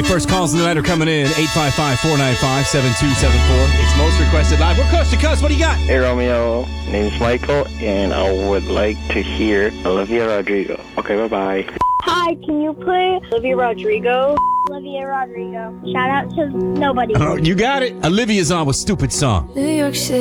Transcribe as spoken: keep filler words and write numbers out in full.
First calls of the night are coming in. eight five five, four nine five, seven two seven four. It's most requested live. We're coast to coast. What do you got? Hey, Romeo. Name's Michael, and I would like to hear Olivia Rodrigo. Okay, bye-bye. Hi, can you play Olivia Rodrigo? Olivia Rodrigo. Shout out to nobody. Oh, you got it. Olivia's on with Stupid Song. New York City.